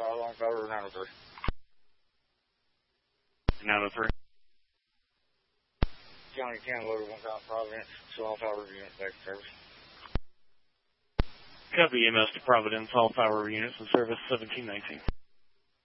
Long Tower 903. 903. County 10, loader 1 South Providence, All Tower unit, back service. Copy EMS to Providence, all power units in service 1719.